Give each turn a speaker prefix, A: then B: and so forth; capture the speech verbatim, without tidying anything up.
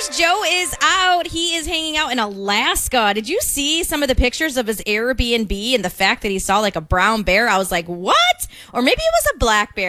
A: course, Joe is out. He is hanging out in Alaska. Did you see some of the pictures of his Airbnb and the fact that he saw like a brown bear? I was like, what? Or maybe it was a black bear.